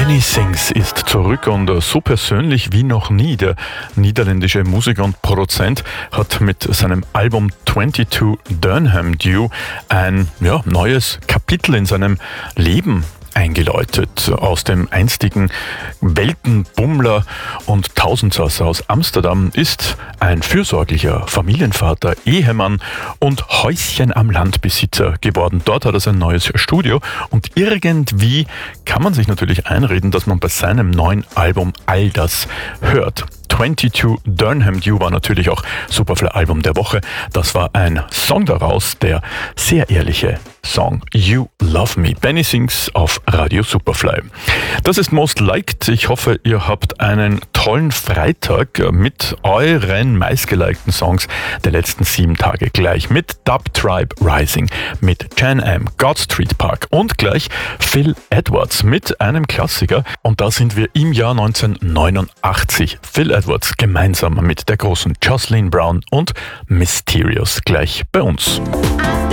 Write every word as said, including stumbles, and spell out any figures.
Benny Sings ist zurück und so persönlich wie noch nie. Der niederländische Musiker und Produzent hat mit seinem Album zweiundzwanzig Durham Dew ein ja, neues Kapitel in seinem Leben eingeläutet. Aus dem einstigen Weltenbummler und Tausendsasser aus Amsterdam ist ein fürsorglicher Familienvater, Ehemann und Häuschen am Landbesitzer geworden. Dort hat er sein neues Studio und irgendwie kann man sich natürlich einreden, dass man bei seinem neuen Album all das hört. zweiundzwanzig Durham Dew war natürlich auch Superfly-Album der Woche. Das war ein Song daraus, der sehr ehrliche Song You Love Me. Benny Sings auf Radio Superfly. Das ist Most Liked. Ich hoffe, ihr habt einen tollen Freitag mit euren meistgelikten Songs der letzten sieben Tage gleich. Mit Dub Tribe Rising, mit Jan M, God Street Park und gleich Phil Edwards mit einem Klassiker. Und da sind wir im Jahr neunzehnhundertneunundachtzig. Phil Edwards gemeinsam mit der großen Jocelyn Brown und Mysterious gleich bei uns.